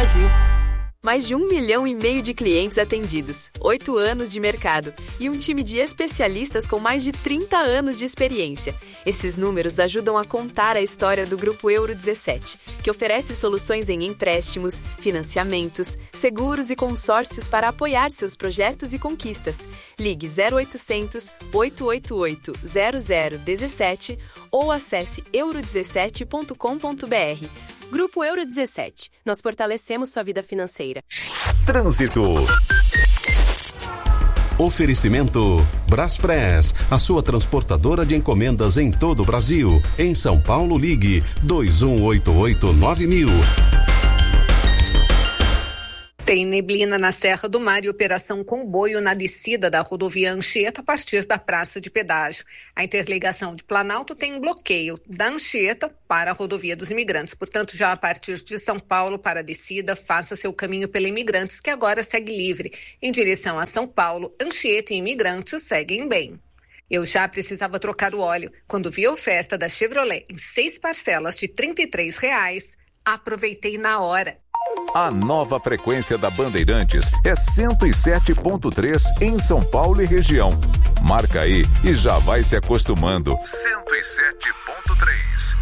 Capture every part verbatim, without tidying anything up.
Brasil. Mais de um milhão e meio de clientes atendidos, oito anos de mercado e um time de especialistas com mais de trinta anos de experiência. Esses números ajudam a contar a história do Grupo Euro dezessete, que oferece soluções em empréstimos, financiamentos, seguros e consórcios para apoiar seus projetos e conquistas. Ligue zero oitocentos, oito oito oito, zero zero um sete ou acesse euro dezessete ponto com ponto b r. Grupo Euro dezessete. Nós fortalecemos sua vida financeira. Trânsito. Oferecimento Braspress, a sua transportadora de encomendas em todo o Brasil. Em São Paulo, ligue dois um oito oito nove mil. Tem neblina na Serra do Mar e operação comboio na descida da rodovia Anchieta a partir da praça de pedágio. A interligação de Planalto tem um bloqueio da Anchieta para a rodovia dos Imigrantes. Portanto, já a partir de São Paulo para a descida, faça seu caminho pela Imigrantes, que agora segue livre. Em direção a São Paulo, Anchieta e Imigrantes seguem bem. Eu já precisava trocar o óleo. Quando vi a oferta da Chevrolet em seis parcelas de trinta e três reais, aproveitei na hora. A nova frequência da Bandeirantes é cento e sete ponto três em São Paulo e região. Marca aí e já vai se acostumando. cento e sete ponto três.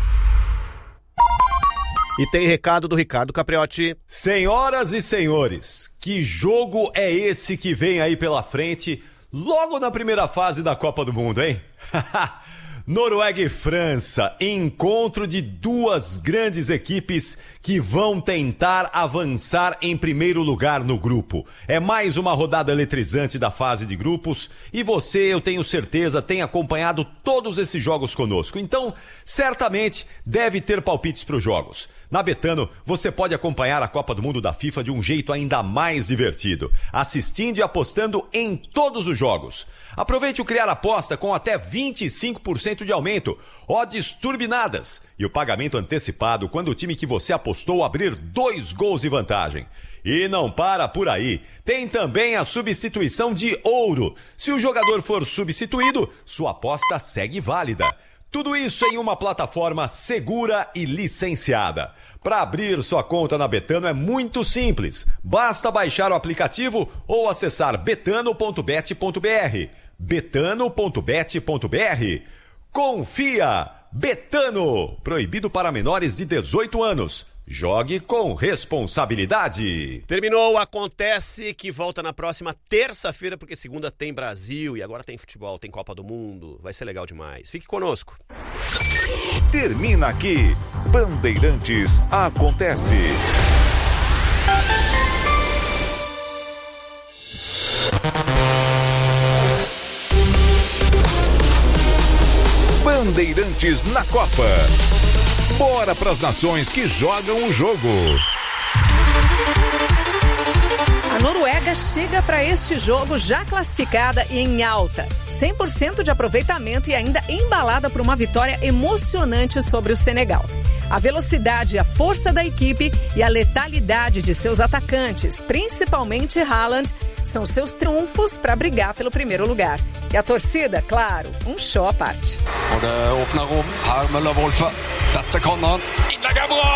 E tem recado do Ricardo Capriotti. Senhoras e senhores, que jogo é esse que vem aí pela frente logo na primeira fase da Copa do Mundo, hein? Noruega e França, encontro de duas grandes equipes que vão tentar avançar em primeiro lugar no grupo. É mais uma rodada eletrizante da fase de grupos e você, eu tenho certeza, tem acompanhado todos esses jogos conosco. Então, certamente deve ter palpites para os jogos. Na Betano, você pode acompanhar a Copa do Mundo da FIFA de um jeito ainda mais divertido, assistindo e apostando em todos os jogos. Aproveite o Criar Aposta com até vinte e cinco por cento de aumento, odds turbinadas e o pagamento antecipado quando o time que você apostou abrir dois gols de vantagem. E não para por aí, tem também a substituição de ouro. Se o jogador for substituído, sua aposta segue válida. Tudo isso em uma plataforma segura e licenciada. Para abrir sua conta na Betano é muito simples. Basta baixar o aplicativo ou acessar betano ponto bet ponto b r. betano ponto bet ponto b r. Confia! Betano! Proibido para menores de dezoito anos. Jogue com responsabilidade. Terminou, acontece que volta na próxima terça-feira, porque segunda tem Brasil e agora tem futebol, tem Copa do Mundo. Vai ser legal demais. Fique conosco. Termina aqui. Bandeirantes acontece. Bandeirantes na Copa. Bora pras nações que jogam o jogo. A Noruega chega para este jogo já classificada e em alta. cem por cento de aproveitamento e ainda embalada por uma vitória emocionante sobre o Senegal. A velocidade e a força da equipe e a letalidade de seus atacantes, principalmente Haaland, são seus triunfos para brigar pelo primeiro lugar. E a torcida, claro, um show à parte. Og det åpner rom her med Løvolfe. Dette kan han. Innlegg er bra!